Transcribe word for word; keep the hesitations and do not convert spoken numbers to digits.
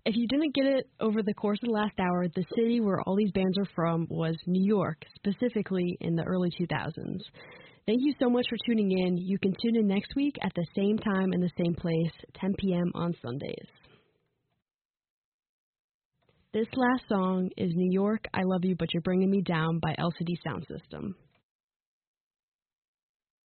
If you didn't get it over the course of the last hour, the city where all these bands are from was New York, specifically in the early two thousands. Thank you so much for tuning in. You can tune in next week at the same time in the same place, ten p.m. on Sundays. This last song is New York, I Love You, But You're Bringing Me Down by L C D Sound System.